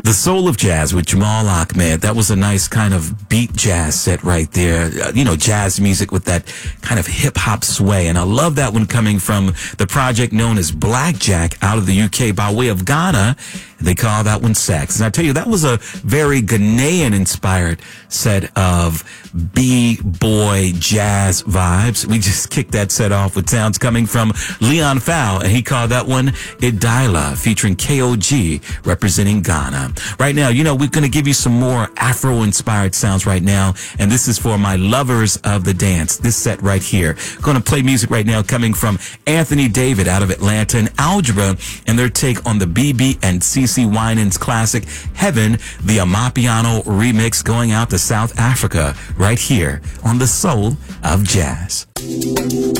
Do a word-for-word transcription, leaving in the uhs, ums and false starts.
The Soul of Jazz with Jamal Ahmed. That was a nice kind of beat jazz set right there. Uh, you know, jazz music with that kind of hip-hop sway. And I love that one coming from the project known as Blackjack out of the U K by way of Ghana. They call that one Sex. And I tell you, that was a very Ghanaian-inspired set of B-boy jazz vibes. We just kicked that set off with sounds coming from Leon Fowl, and he called that one Idaila, featuring K O G, representing Ghana. Right now, you know, we're going to give you some more Afro-inspired sounds right now, and this is for my lovers of the dance. This set right here. Going to play music right now coming from Anthony David out of Atlanta and Algebra, and their take on the B B and C C Winans classic Heaven, the Amapiano remix, going out to South Africa right here on the Soul of Jazz.